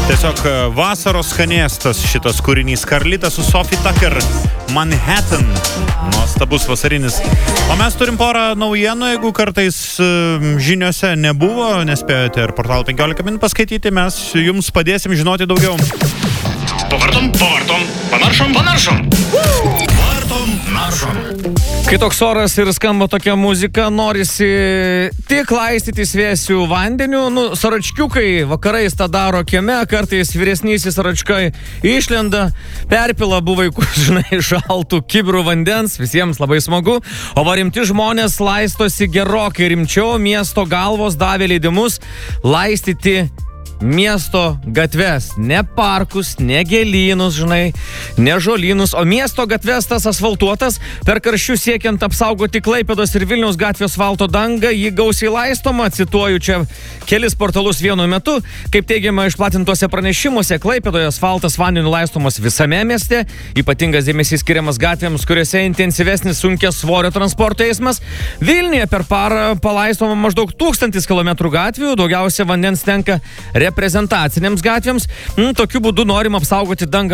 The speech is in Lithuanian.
Tiesiog vasaros skanėstas šitas kūrinys. Carlita su Sophie Tucker, Manhattan. Nuostabus vasarinis. O mes turim porą naujienų, jeigu kartais žiniuose nebuvo, nespėjote ir portalą 15 min paskaityti, mes jums padėsim žinoti daugiau. Pavartom, panaršom. Vartom, naršom. Kai toks oras ir skamba tokia muzika, norisi tik laistytis vėsių vandeniu. Saračkiukai vakarais tą daro kieme, kartais vyresnysis saračkai išlenda, perpila vaikus, šaltų kibirų vandens, visiems labai smagu. O rimti žmonės laistosi gerokai rimčiau, miesto galvos davė leidimus laistyti miesto gatves, ne parkus, ne gėlynus, ne žolynus, o miesto gatves tas asfaltuotas, per karščius siekiant apsaugoti Klaipėdos ir Vilniaus gatvių asfalto dangą, jį gausiai laistoma, cituoju čia kelis portalus vienu metu, kaip teigiama išplatintuose pranešimuose, Klaipėdoje asfaltas vandeniu laistomas visame mieste, ypatingas dėmesys skiriamas gatvėms, kuriuose intensyvesnis sunkias svorio transporto eismas. Vilniuje per parą palaistoma maždaug 1000 km gatvių, daugiausia vandens tenka reprezentacinėms gatvėms. Tokiu būdu norim apsaugoti dangą